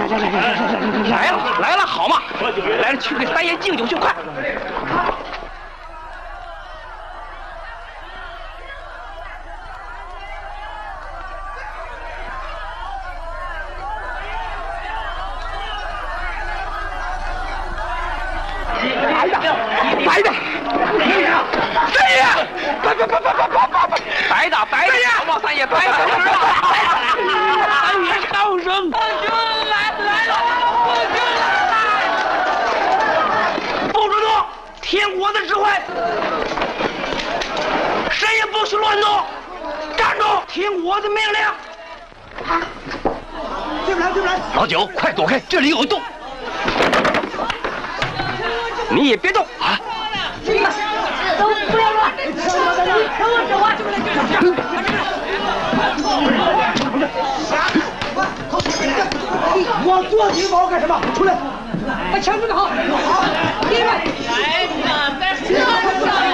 来了，好嘛，来了，去给三爷敬酒去，快！白的，三爷，白的，好嘛，三爷，白的，三爷高升，报君来了，报君来了，不准动，听我的指挥，谁也不许乱动，站住，听我的命令。对不来，老九，快躲开，这里有洞。你也别动啊！ 都不要乱， 我做情报干什么？出来！ 把枪准备好，弟们，来吧，在这上。